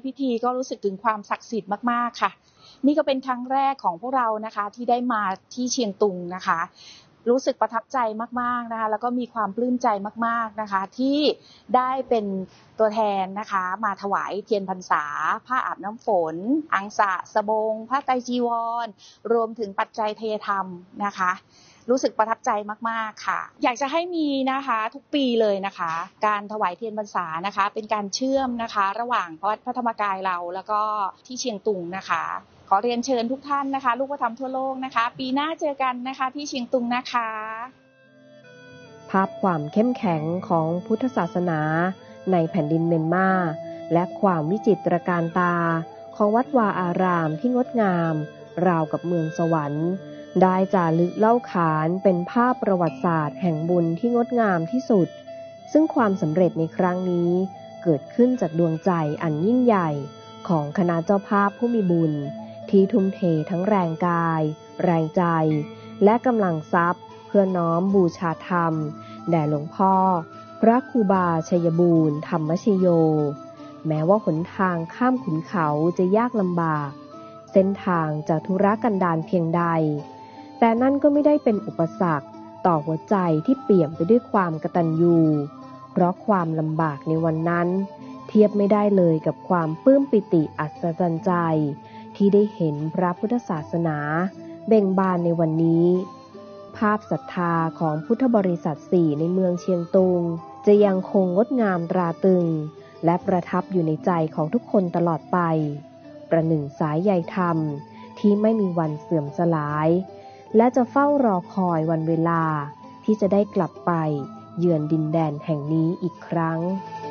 พิธีก็รู้สึกถึงความศักดิ์สิทธิ์มากๆค่ะนี่ก็เป็นครั้งแรกของพวกเรานะคะที่ได้มาที่เชียงตุงนะคะรู้สึกประทับใจมากๆนะคะแล้วก็มีความปลื้มใจมากๆนะคะที่ได้เป็นตัวแทนนะคะมาถวายเทียนพรรษาผ้าอาบน้ำฝนอังสะสบงผ้าไตรจีวรรวมถึงปัจจัยเทธรรมนะคะรู้สึกประทับใจมากๆค่ะอยากจะให้มีนะคะทุกปีเลยนะคะการถวายเทียนพรรษานะคะเป็นการเชื่อมนะคะระหว่างวัดพระธรรมกายเราแล้วก็ที่เชียงตุงนะคะขอเรียนเชิญทุกท่านนะคะลูกพระธรรมทั่วโลกนะคะปีหน้าเจอกันนะคะที่เชียงตุงนะคะภาพความเข้มแข็งของพุทธศาสนาในแผ่นดินเมียนมาและความวิจิตรการตาของวัดวาอารามที่งดงามราวกับเมืองสวรรค์ได้จารึกเล่าขานเป็นภาพประวัติศาสตร์แห่งบุญที่งดงามที่สุดซึ่งความสำเร็จในครั้งนี้เกิดขึ้นจากดวงใจอันยิ่งใหญ่ของคณะเจ้าภาพผู้มีบุญที่ทุ่มเททั้งแรงกายแรงใจและกำลังทรัพย์เพื่อน้อมบูชาธรรมแด่หลวงพ่อพระครูบาชัยบูรณ์ธรรมชโยแม้ว่าหนทางข้ามขุนเขาจะยากลำบากเส้นทางจะทุรกันดารเพียงใดแต่นั่นก็ไม่ได้เป็นอุปสรรคต่อหัวใจที่เปี่ยมไปด้วยความกตัญญูเพราะความลำบากในวันนั้นเทียบไม่ได้เลยกับความปลื้มปิติอัศจรรย์ใจที่ได้เห็นพระพุทธศาสนาเบ่งบานในวันนี้ภาพศรัทธาของพุทธบริษัท4ในเมืองเชียงตุงจะยังคงงดงามตราตรึงและประทับอยู่ในใจของทุกคนตลอดไปประหนึ่งสายใยธรรมที่ไม่มีวันเสื่อมสลายและจะเฝ้ารอคอยวันเวลาที่จะได้กลับไปเยือนดินแดนแห่งนี้อีกครั้ง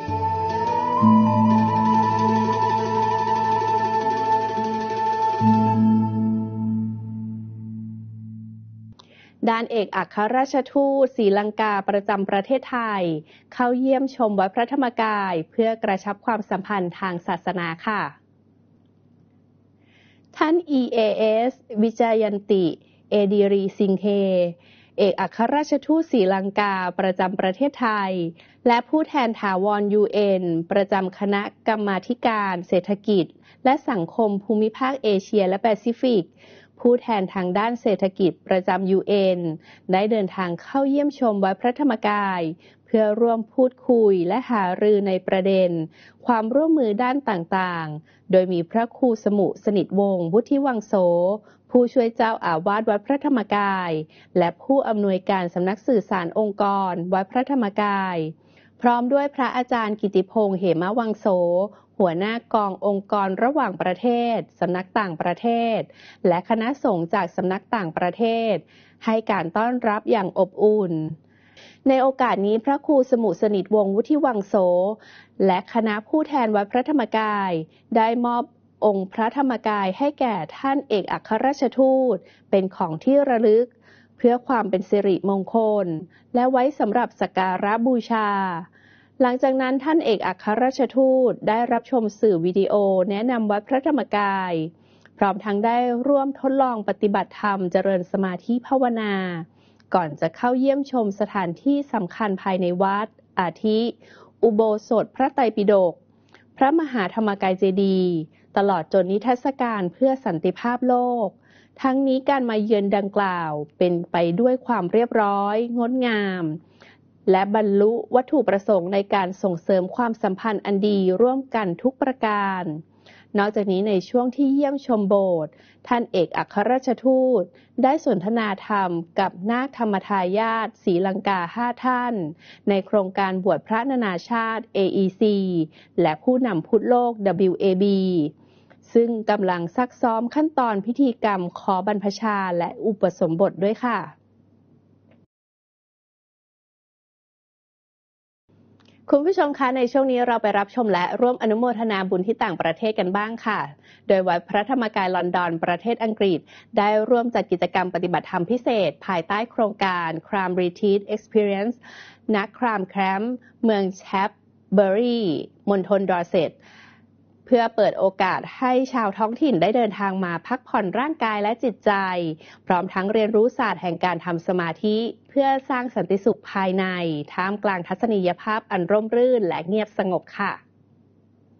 ด้านเอกอัครราชทูตศรีลังกาประจำประเทศไทยเข้าเยี่ยมชมวัดพระธรรมกายเพื่อกระชับความสัมพันธ์ทางศาสนาค่ะท่าน EAS วิจายันติเอดิรีซิงเฮเอกอัครราชทูตศรีลังกาประจำประเทศไทยและผู้แทนถาวร UN ประจำคณะกรรมาธิการเศรษฐกิจและสังคมภูมิภาคเอเชียและแปซิฟิกผู้แทนทางด้านเศรษฐกิจประจำ UN ได้เดินทางเข้าเยี่ยมชมวัดพระธรรมกายเพื่อร่วมพูดคุยและหารือในประเด็นความร่วมมือด้านต่างๆโดยมีพระครูสมุสนิทวงศ์วุฒิวังโสผู้ช่วยเจ้าอาวาสวัดพระธรรมกายและผู้อำนวยการสำนักสื่อสารองค์กรวัดพระธรรมกายพร้อมด้วยพระอาจารย์กิติพงษ์เหมวังโสหัวหน้ากององค์กรระหว่างประเทศสำนักต่างประเทศและคณะสงฆ์จากสำนักต่างประเทศให้การต้อนรับอย่างอบอุ่นในโอกาสนี้พระครูสมุสนิทวงศ์วุฒิวังโสและคณะผู้แทนวัดพระธรรมกายได้มอบองค์พระธรรมกายให้แก่ท่านเอกอัครราชทูตเป็นของที่ระลึกเพื่อความเป็นสิริมงคลและไว้สำหรับสักการะบูชาหลังจากนั้นท่านเอกอัครราชทูตได้รับชมสื่อวิดีโอแนะนำวัดพระธรรมกายพร้อมทั้งได้ร่วมทดลองปฏิบัติธรรมเจริญสมาธิภาวนาก่อนจะเข้าเยี่ยมชมสถานที่สำคัญภายในวัดอาทิอุโบสถพระไตรปิฎกพระมหาธรรมกายเจดีย์ตลอดจนนิทรรศการเพื่อสันติภาพโลกทั้งนี้การมาเยือนดังกล่าวเป็นไปด้วยความเรียบร้อยงดงามและบรรลุวัตถุประสงค์ในการส่งเสริมความสัมพันธ์อันดีร่วมกันทุกประการนอกจากนี้ในช่วงที่เยี่ยมชมโบสถ์ท่านเอกอัครราชทูตได้สนทนาธรรมกับนาคธรรมทายาทศรีลังกา5ท่านในโครงการบวชพระนานาชาติ AEC และผู้นำพุทธโลก WAB ซึ่งกำลังซักซ้อมขั้นตอนพิธีกรรมขอบรรพชาและอุปสมบทด้วยค่ะคุณผู้ชมคะในช่วงนี้เราไปรับชมและร่วมอนุโมทนาบุญที่ต่างประเทศกันบ้างค่ะโดยวัดพระธรรมกายลอนดอนประเทศอังกฤษได้ร่วมจัดกิจกรรมปฏิบัติธรรมพิเศษภายใต้โครงการ Cram Retreat Experience ณ Cram Camp เมืองแชปเบอรีมณฑลดอร์เซตเพื่อเปิดโอกาสให้ชาวท้องถิ่นได้เดินทางมาพักผ่อนร่างกายและจิตใจพร้อมทั้งเรียนรู้ศาสตร์แห่งการทำสมาธิเพื่อสร้างสันติสุขภายในท่ามกลางทัศนียภาพอันร่มรื่นและเงียบสงบค่ะ